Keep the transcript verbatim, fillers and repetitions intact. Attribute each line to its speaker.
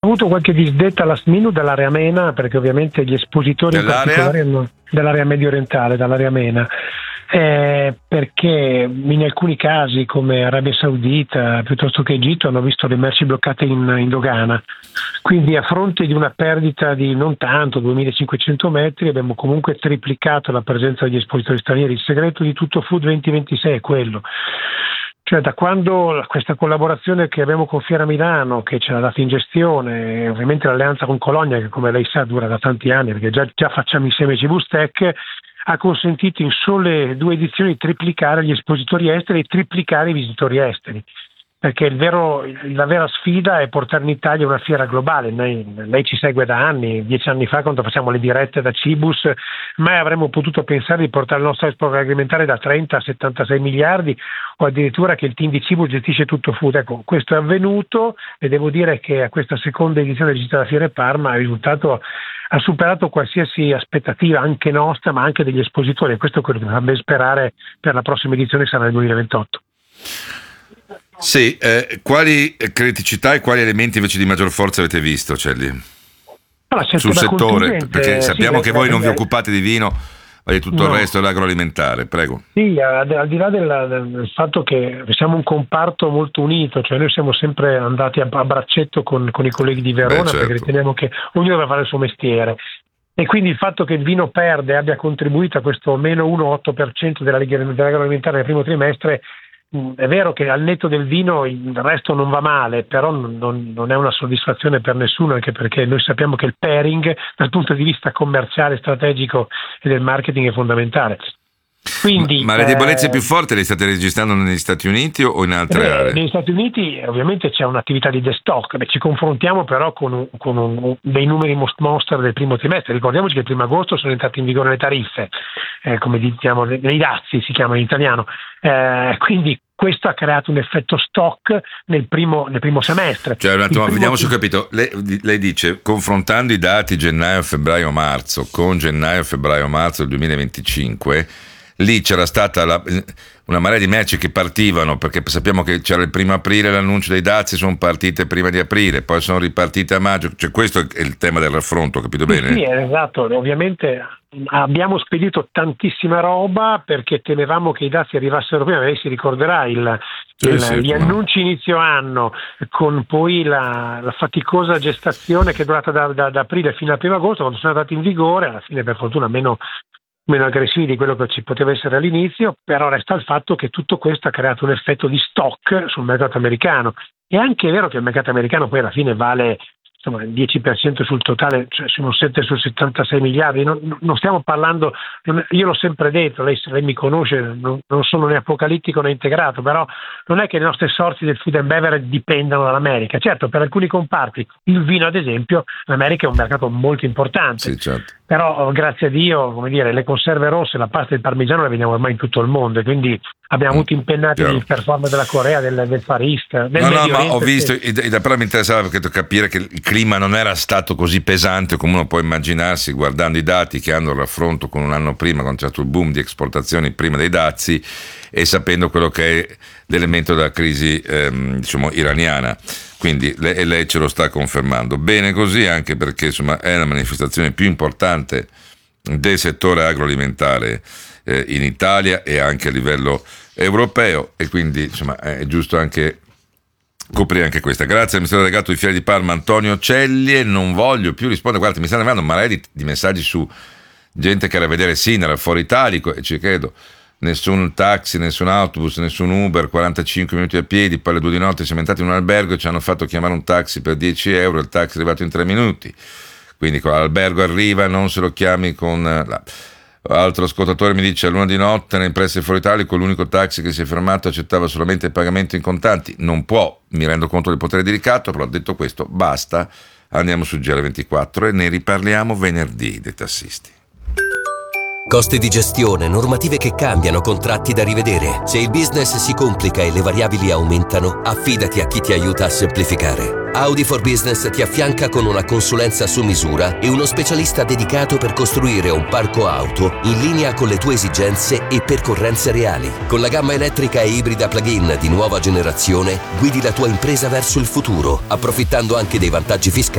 Speaker 1: avuto qualche disdetta last minute dall'area MENA, perché ovviamente gli espositori in particolare hanno, dell'area medio orientale, dall'area MENA, eh, perché in alcuni casi come Arabia Saudita piuttosto che Egitto hanno visto le merci bloccate in, in dogana. Quindi a fronte di una perdita di non tanto, duemilacinquecento metri, abbiamo comunque triplicato la presenza degli espositori stranieri. Il segreto di tutto Food duemilaventisei è quello. Cioè, da quando questa collaborazione che abbiamo con Fiera Milano, che ce l'ha data in gestione, e ovviamente l'alleanza con Colonia, che come lei sa dura da tanti anni, perché già, già facciamo insieme Cibustec, ha consentito in sole due edizioni di triplicare gli espositori esteri e triplicare i visitori esteri. Perché il vero, la vera sfida è portare in Italia una fiera globale. Lei, lei ci segue da anni, dieci anni fa quando facciamo le dirette da Cibus, mai avremmo potuto pensare di portare il nostro export agroalimentare da trenta a settantasei miliardi, o addirittura che il team di Cibus gestisce tutto food. Ecco, questo è avvenuto e devo dire che a questa seconda edizione di Città della Fiera Parma il risultato ha superato qualsiasi aspettativa, anche nostra, ma anche degli espositori, e questo è quello che mi fa ben sperare per la prossima edizione, che sarà nel duemilaventotto.
Speaker 2: Sì, eh, quali criticità e quali elementi invece di maggior forza avete visto, Celli?
Speaker 1: Allora,
Speaker 2: sul settore, perché sappiamo sì, che voi non vi occupate di vino, ma di tutto no. il resto dell'agroalimentare, prego.
Speaker 1: Sì, al di là del, del fatto che siamo un comparto molto unito, cioè noi siamo sempre andati a, a braccetto con, con i colleghi di Verona, Beh, certo. perché riteniamo che ognuno deve fare il suo mestiere. E quindi il fatto che il vino perde abbia contribuito a questo meno uno virgola otto per cento dell'agroalimentare nel primo trimestre. È vero che al netto del vino il resto non va male, però non, non è una soddisfazione per nessuno, anche perché noi sappiamo che il pairing dal punto di vista commerciale, strategico e del marketing è fondamentale. Quindi,
Speaker 2: ma, ma le debolezze eh, più forti le state registrando negli Stati Uniti o in altre
Speaker 1: eh,
Speaker 2: aree?
Speaker 1: Negli Stati Uniti ovviamente c'è un'attività di destock. Beh, ci confrontiamo però con, un, con un, dei numeri monster del primo trimestre. Ricordiamoci che il primo agosto sono entrate in vigore le tariffe, eh, come diciamo, nei dazi si chiama in italiano, eh, quindi questo ha creato un effetto stock nel primo, nel primo semestre.
Speaker 2: Cioè, un attimo,
Speaker 1: primo...
Speaker 2: vediamo se ho capito. Lei, lei dice, confrontando i dati gennaio, febbraio, marzo con gennaio, febbraio, marzo del duemilaventicinque, lì c'era stata la, una marea di merci che partivano, perché sappiamo che c'era il primo aprile, l'annuncio dei dazi, sono partite prima di aprile, poi sono ripartite a maggio, cioè questo è il tema del raffronto, capito bene?
Speaker 1: Sì, sì, esatto, ovviamente abbiamo spedito tantissima roba perché temevamo che i dazi arrivassero prima. Lei si ricorderà il,
Speaker 2: sì,
Speaker 1: il,
Speaker 2: sì,
Speaker 1: gli
Speaker 2: no.
Speaker 1: annunci inizio anno, con poi la, la faticosa gestazione che è durata da, da, da aprile fino al primo agosto, quando sono andati in vigore, alla fine per fortuna meno meno aggressivi di quello che ci poteva essere all'inizio, però resta il fatto che tutto questo ha creato un effetto di stock sul mercato americano. È anche vero che il mercato americano poi alla fine vale insomma il dieci per cento sul totale, cioè sono sette su settantasei miliardi, non, non stiamo parlando, io l'ho sempre detto, lei, lei mi conosce, non, non sono né apocalittico né integrato, però non è che le nostre sorti del food and beverage dipendano dall'America. Certo, per alcuni comparti, il vino ad esempio, l'America è un mercato molto importante,
Speaker 2: sì, certo.
Speaker 1: Però grazie a Dio, come dire, le conserve rosse, la pasta del parmigiano le vediamo ormai in tutto il mondo, e quindi abbiamo avuto impennati di performance della Corea, del, del Far East, del
Speaker 2: no
Speaker 1: Medio
Speaker 2: no
Speaker 1: Oriente,
Speaker 2: ma ho visto,
Speaker 1: sì.
Speaker 2: e, però mi interessava perché devo capire che il clima non era stato così pesante come uno può immaginarsi guardando i dati che hanno il raffronto con un anno prima, quando c'è stato il boom di esportazioni prima dei dazi, e sapendo quello che è l'elemento della crisi ehm, diciamo iraniana. Quindi lei, e lei ce lo sta confermando. Bene così, anche perché insomma è la manifestazione più importante del settore agroalimentare eh, in Italia e anche a livello europeo, e quindi insomma è giusto anche coprire anche questa. Grazie al ministro delegato di Fiera di Parma Antonio Celli, e non voglio più rispondere, guardate, mi stanno arrivando marea di, di messaggi su gente che era a vedere Sinera, Foro Italico, e ci credo. Nessun taxi, nessun autobus, nessun Uber, quarantacinque minuti a piedi, poi alle due di notte siamo entrati in un albergo e ci hanno fatto chiamare un taxi per dieci euro, il taxi è arrivato in tre minuti, quindi l'albergo arriva, non se lo chiami con... La... Altro ascoltatore mi dice, a luna di notte nel pressi Foro Italico l'unico taxi che si è fermato accettava solamente il pagamento in contanti. Non può, mi rendo conto del potere di ricatto, però detto questo basta, andiamo su G R ventiquattro e ne riparliamo venerdì dei tassisti.
Speaker 3: Costi di gestione, normative che cambiano, contratti da rivedere. Se il business si complica e le variabili aumentano, affidati a chi ti aiuta a semplificare. Audi for Business ti affianca con una consulenza su misura e uno specialista dedicato per costruire un parco auto in linea con le tue esigenze e percorrenze reali. Con la gamma elettrica e ibrida plug-in di nuova generazione, guidi la tua impresa verso il futuro, approfittando anche dei vantaggi fiscali